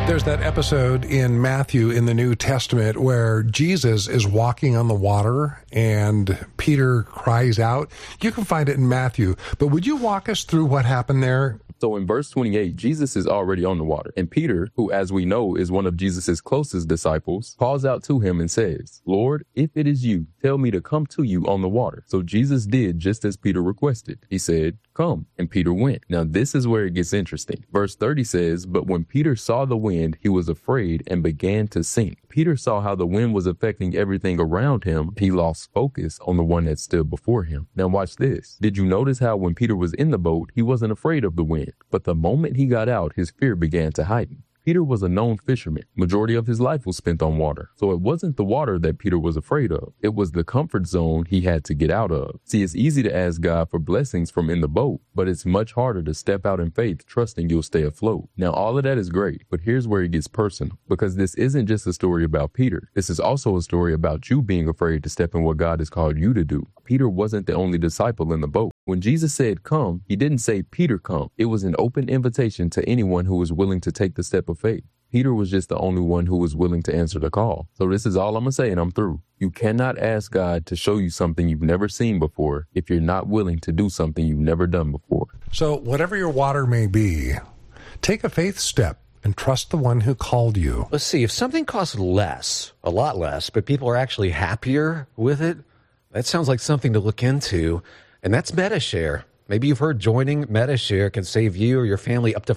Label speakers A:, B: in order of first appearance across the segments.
A: There's that episode in Matthew in the New Testament where Jesus is walking on the water and Peter cries out. You can find it in Matthew, but would you walk us through what happened there?
B: So in verse 28, Jesus is already on the water. And Peter, who as we know is one of Jesus' closest disciples, calls out to him and says, "Lord, if it is you, tell me to come to you on the water." So Jesus did just as Peter requested. He said, "Come," and Peter went. Now this is where it gets interesting. Verse 30 says, "But when Peter saw the wind, he was afraid and began to sink." Peter saw how the wind was affecting everything around him. He lost focus on the one that stood before him. Now watch this. Did you notice how when Peter was in the boat, he wasn't afraid of the wind? But the moment he got out, his fear began to heighten. Peter was a known fisherman. Majority of his life was spent on water. So it wasn't the water that Peter was afraid of. It was the comfort zone he had to get out of. See, it's easy to ask God for blessings from in the boat, but it's much harder to step out in faith, trusting you'll stay afloat. Now, all of that is great, but here's where it gets personal, because this isn't just a story about Peter. This is also a story about you being afraid to step in what God has called you to do. Peter wasn't the only disciple in the boat. When Jesus said come, he didn't say, "Peter, come." It was an open invitation to anyone who was willing to take the step of faith. Peter was just the only one who was willing to answer the call. So this is all I'm going to say, and I'm through. You cannot ask God to show you something you've never seen before if you're not willing to do something you've never done before.
A: So whatever your water may be, take a faith step and trust the one who called you.
C: Let's see, if something costs less, a lot less, but people are actually happier with it, that sounds like something to look into, and that's Medi-Share. Maybe you've heard joining Medi-Share can save you or your family up to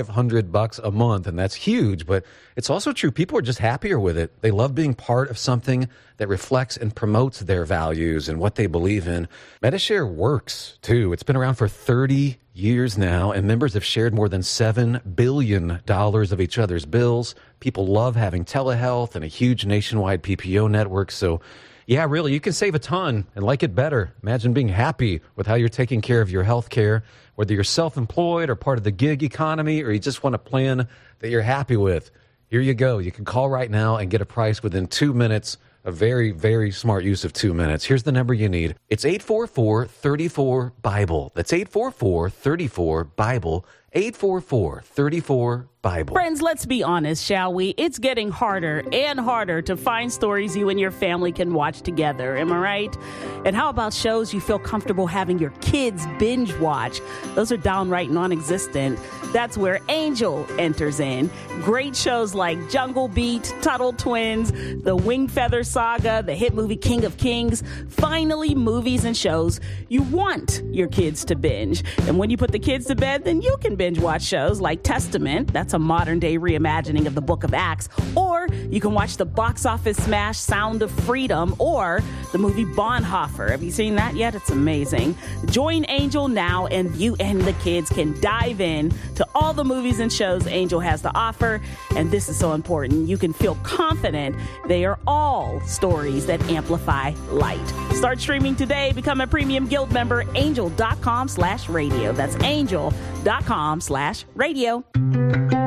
C: $500 a month, and that's huge, but it's also true. People are just happier with it. They love being part of something that reflects and promotes their values and what they believe in. Medi-Share works, too. It's been around for 30 years now, and members have shared more than $7 billion of each other's bills. People love having telehealth and a huge nationwide PPO network, so yeah, really, you can save a ton and like it better. Imagine being happy with how you're taking care of your health care, whether you're self-employed or part of the gig economy, or you just want a plan that you're happy with. Here you go. You can call right now and get a price within 2 minutes. A very, very smart use of 2 minutes. Here's the number you need. It's 844-34-BIBLE. That's 844-34-BIBLE. 844-34-BIBLE.
D: Friends, let's be honest, shall we? It's getting harder and harder to find stories you and your family can watch together. Am I right? And how about shows you feel comfortable having your kids binge watch? Those are downright non-existent. That's where Angel enters in. Great shows like Jungle Beat, Tuttle Twins, The Winged Feather Saga, the hit movie King of Kings. Finally, movies and shows you want your kids to binge. And when you put the kids to bed, then you can binge watch shows like Testament. That's a modern day reimagining of the Book of Acts. Or you can watch the box office smash Sound of Freedom or the movie Bonhoeffer. Have you seen that yet? It's amazing. Join Angel now and you and the kids can dive in to all the movies and shows Angel has to offer. And this is so important. You can feel confident they are all stories that amplify light. Start streaming today. Become a premium guild member. Angel.com/radio. That's angel.com/radio.